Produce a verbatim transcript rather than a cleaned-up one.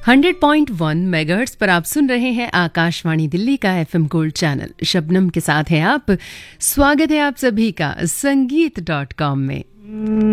Hundred point one megahertz पर आप सुन रहे हैं आकाशवाणी दिल्ली का एफएम गोल्ड चैनल। शबनम के साथ हैं आप। स्वागत है आप सभी का संगीत डॉट कॉम में।